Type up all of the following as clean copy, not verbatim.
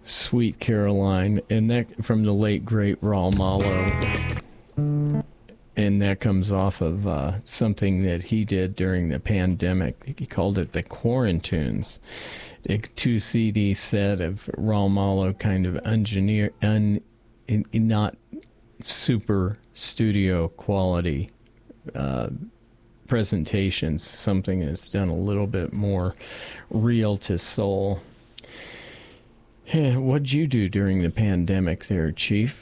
Sweet Caroline, and that from the late great Raul Malo, and that comes off of something that he did during the pandemic. He called it the Quarantunes, a 2 CD set of Raul Malo kind of not super studio quality presentations, something that's done a little bit more real to soul. Hey, what'd you do during the pandemic there, Chief?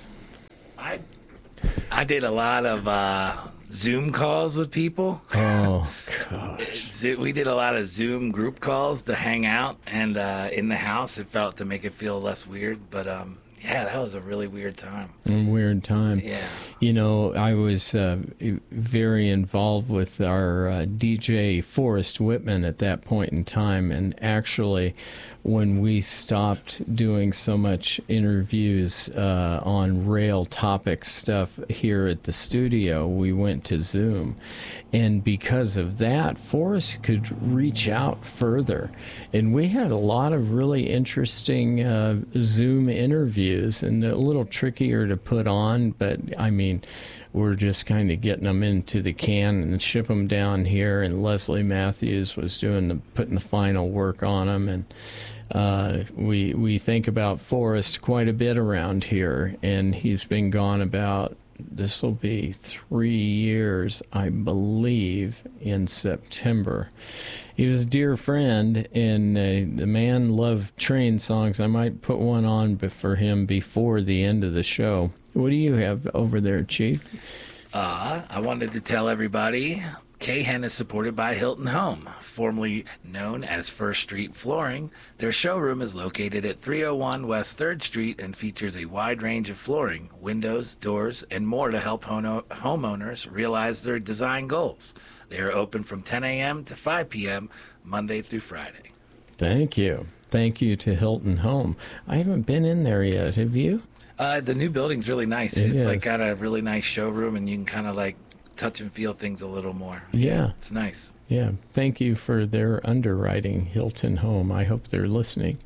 I did a lot of Zoom calls with people. Oh, gosh. We did a lot of Zoom group calls to hang out, and in the house, it felt to make it feel less weird. But yeah, that was a really weird time. Weird time. Yeah. You know, I was very involved with our DJ Forrest Whitman at that point in time, and actually, when we stopped doing so much interviews on rail topic stuff here at the studio, we went to Zoom. And because of that, Forrest could reach out further. And we had a lot of really interesting Zoom interviews, and a little trickier to put on, but I mean, we're just kind of getting them into the can and ship them down here, and Leslie Matthews was putting the final work on them, and we think about Forrest quite a bit around here, and he's been gone about, this will be 3 years, I believe, in September. He was a dear friend, and the man loved train songs. I might put one on for him before the end of the show. What do you have over there, Chief? I wanted to tell everybody, K-Hen is supported by Hilton Home, formerly known as First Street Flooring. Their showroom is located at 301 West 3rd Street and features a wide range of flooring, windows, doors, and more to help homeowners realize their design goals. They are open from 10 a.m. to 5 p.m., Monday through Friday. Thank you. Thank you to Hilton Home. I haven't been in there yet. Have you? The new building's really nice. It's like got a really nice showroom, and you can kind of like touch and feel things a little more. Yeah. It's nice. Yeah. Thank you for their underwriting, Hilton Home. I hope they're listening.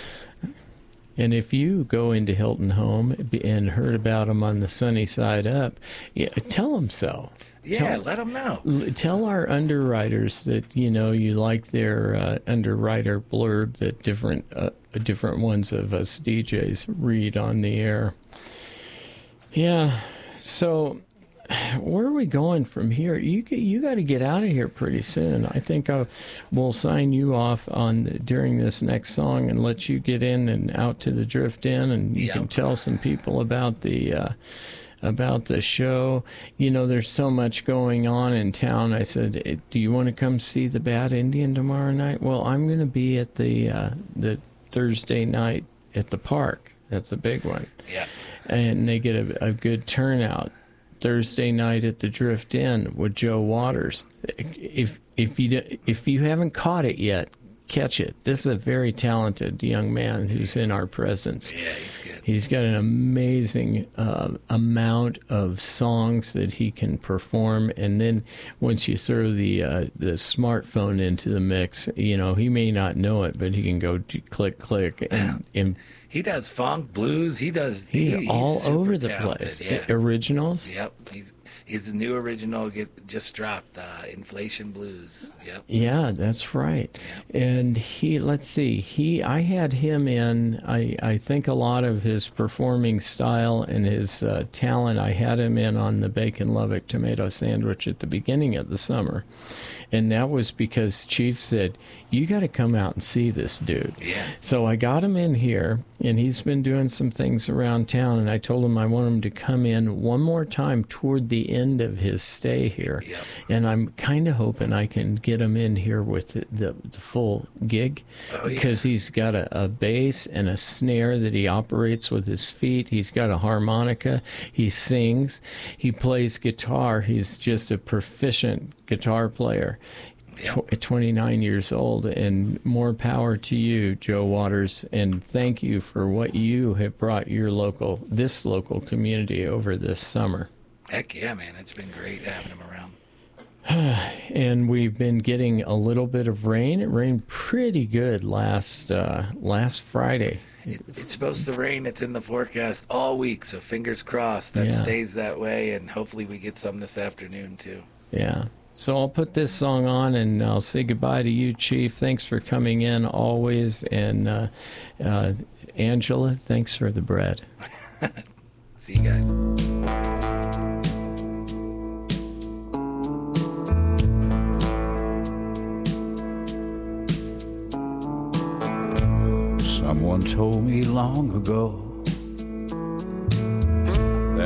And if you go into Hilton Home and heard about them on the Sunny Side Up, tell them so. Yeah, let them know. Tell our underwriters that, you like their underwriter blurb that different ones of us DJs read on the air. Yeah. So where are we going from here? You got to get out of here pretty soon. I think we'll sign you off during this next song and let you get in and out to the Drift Inn, and you can tell some people about the show. There's so much going on in town. I said, do you want to come see the Bad Indian tomorrow night? Well, I'm going to be at the Thursday night at the park. That's a big one. Yeah. And they get a good turnout. Thursday night at the Drift Inn with Joe Waters. If you haven't caught it yet, catch it. This is a very talented young man who's in our presence. Yeah, he's good. He's got an amazing amount of songs that he can perform, and then once you throw the smartphone into the mix, he may not know it, but he can go click click and he does funk, blues. He's all over the talented, place. Yeah. Originals. Yep, his new original just dropped, Inflation Blues. Yep. Yeah, that's right. Yep. And I had him in. I think a lot of his performing style and his talent. I had him in on the Bacon Lubbock tomato sandwich at the beginning of the summer, and that was because Chief said, you got to come out and see this dude. Yeah. So I got him in here, and he's been doing some things around town, and I told him I want him to come in one more time toward the end of his stay here. Yep. And I'm kind of hoping I can get him in here with the full gig, because he's got a bass and a snare that he operates with his feet. He's got a harmonica. He sings. He plays guitar. He's just a proficient guitar player. 29 years old, and more power to you, Joe Waters, and thank you for what you have brought this local community over this summer. Heck yeah, man. It's been great having him around. And we've been getting a little bit of rain. It rained pretty good last Friday. It's supposed to rain. It's in the forecast all week, so fingers crossed that stays that way, and hopefully we get some this afternoon too. Yeah. So I'll put this song on, and I'll say goodbye to you, Chief. Thanks for coming in always, and Angela, thanks for the bread. See you guys. Someone told me long ago